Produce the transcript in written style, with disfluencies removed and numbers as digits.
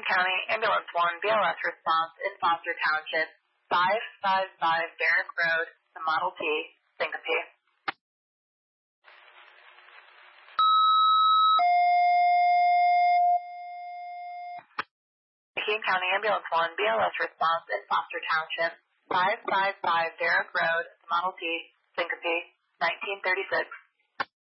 McKean County Ambulance 1 BLS response in Foster Township, 555 Derrick Road, the Model T, syncope. McKean County Ambulance 1 BLS response in Foster Township, 555 Derrick Road, the Model T, syncope, 1936.